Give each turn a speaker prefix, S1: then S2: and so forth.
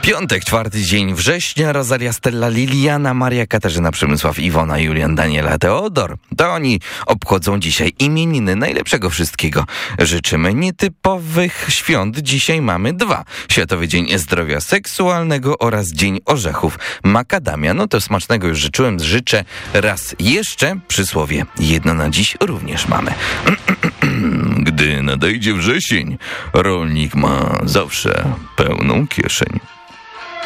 S1: Piątek, 4 dzień września. Rosalia, Stella, Liliana, Maria, Katarzyna, Przemysław, Iwona, Julian, Daniela, Teodor. To oni obchodzą dzisiaj imieniny. Najlepszego wszystkiego życzymy. Nietypowych świąt dzisiaj mamy 2. Światowy Dzień Zdrowia Seksualnego oraz Dzień Orzechów Makadamia. No to smacznego już życzyłem. Życzę raz jeszcze. Przysłowie jedno na dziś również mamy. Gdy nadejdzie wrzesień, rolnik ma zawsze pełną kieszeń.